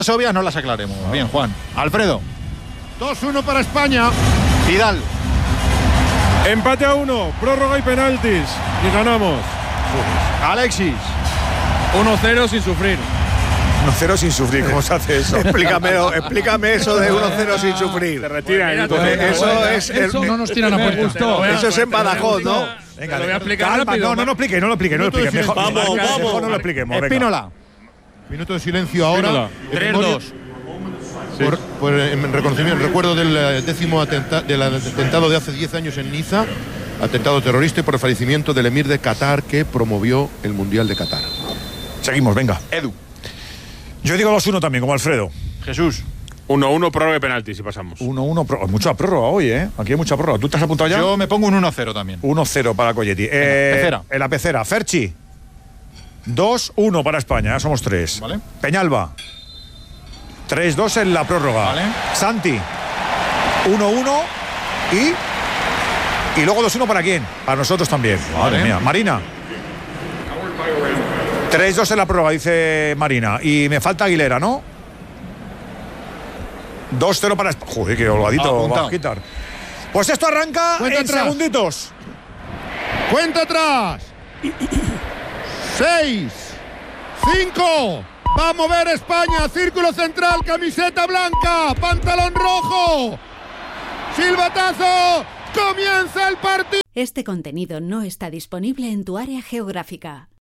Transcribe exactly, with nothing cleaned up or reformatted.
obvias no las aclaremos. Bien, Juan. Alfredo. dos uno para España. Vidal. Empate a uno, prórroga y penaltis. Y ganamos. Alexis. uno cero sin sufrir. uno cero sin sufrir, ¿cómo se hace eso? explícame, explícame eso de uno cero sin sufrir. Se retira. Pues eso es. Eso no nos tiran a puerta. Eso es en Badajoz, ¿no? Venga, lo voy a explicar calma, rápido. no, no lo explique, no lo explique, no lo explique. Mejor, Vamos, mejor, vamos. mejor no lo expliquemos. venga. Espínola. Minuto de silencio ahora. tres dos. Por, por en reconocimiento, en recuerdo del eh, décimo atenta, del atentado de hace diez años en Niza, atentado terrorista, y por el fallecimiento del emir de Qatar que promovió el Mundial de Qatar. Seguimos, venga. Edu. Yo digo dos uno también, como Alfredo. Jesús. uno uno, prórroga y penaltis si pasamos. uno uno, mucha prórroga hoy, ¿eh? Aquí hay mucha prórroga. ¿Tú te has apuntado ya? Yo me pongo un uno cero también. uno cero para Colletti. Eh, Pecera. En la pecera. Ferchi. dos uno para España, ya somos tres. Vale. Peñalba. tres dos en la prórroga. Vale. Santi. uno uno y. Y luego dos uno para quién? Para nosotros también. Madre Vale. mía. Marina. tres dos en la prórroga, dice Marina. Y me falta Aguilera, ¿no? dos cero para España. Joder, qué holgadito va a quitar. Pues esto arranca Cuenta en atrás. segunditos. Cuenta atrás. Seis. Cinco. Va a mover España. Círculo central. Camiseta blanca. Pantalón rojo. Silbatazo. Comienza el partido. Este contenido no está disponible en tu área geográfica.